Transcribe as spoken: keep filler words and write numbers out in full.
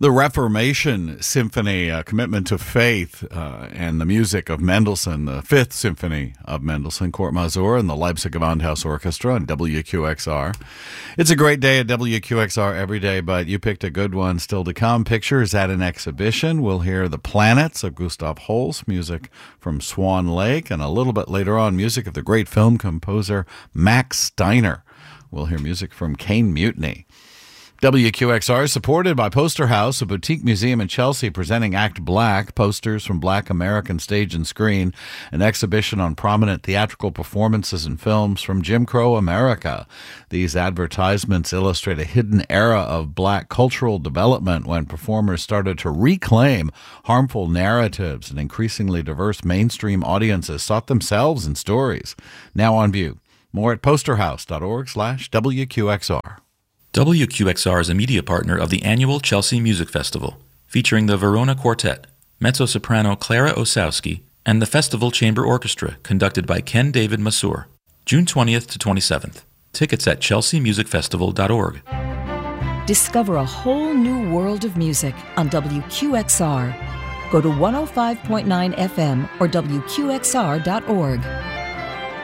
The Reformation Symphony, a commitment to faith, uh, and the music of Mendelssohn, the Fifth Symphony of Mendelssohn, Kurt Masur, and the Leipzig Gewandhaus Orchestra on W Q X R. It's a great day at W Q X R every day, but you picked a good one still to come. Pictures at an exhibition. We'll hear The Planets of Gustav Holst, music from Swan Lake, and a little bit later on, music of the great film composer Max Steiner. We'll hear music from Caine Mutiny. W Q X R is supported by Poster House, a boutique museum in Chelsea presenting Act Black, posters from Black American stage and screen, an exhibition on prominent theatrical performances and films from Jim Crow America. These advertisements illustrate a hidden era of Black cultural development when performers started to reclaim harmful narratives and increasingly diverse mainstream audiences sought themselves in stories. Now on view. More at posterhouse.org slash WQXR. W Q X R is a media partner of the annual Chelsea Music Festival, featuring the Verona Quartet, mezzo-soprano Clara Osowski, and the Festival Chamber Orchestra, conducted by Ken David Masur. June twentieth to twenty-seventh. Tickets at chelsea music festival dot org. Discover a whole new world of music on W Q X R. Go to one oh five point nine F M or W Q X R dot org.